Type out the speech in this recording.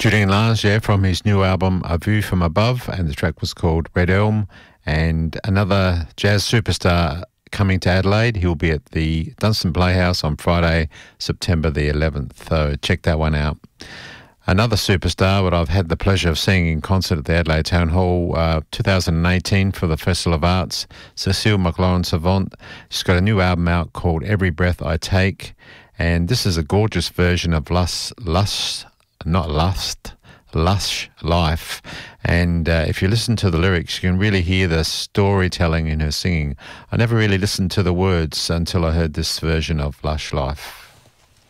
Julian Lange, from his new album A View From Above, and the track was called Red Elm. And another jazz superstar coming to Adelaide. He'll be at the Dunstan Playhouse on Friday, September the 11th. So check that one out. Another superstar, what I've had the pleasure of seeing in concert at the Adelaide Town Hall 2018 for the Festival of Arts, Cecile McLaurin-Savant. She's got a new album out called Every Breath I Take, and this is a gorgeous version of Lush Life. And if you listen to the lyrics, you can really hear the storytelling in her singing. I never really listened to the words until I heard this version of Lush Life.